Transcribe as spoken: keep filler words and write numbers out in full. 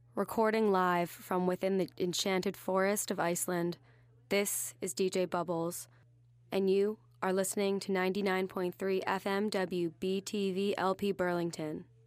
Recording live from within the enchanted forest of Iceland, this is D J Bubbles, and you are listening to ninety-nine point three F M W B T V L P Burlington.